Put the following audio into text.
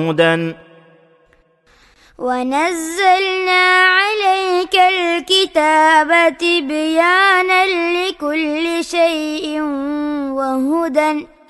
هدى ونزلنا عليك الكتاب تبيانا لكل شيء وهدى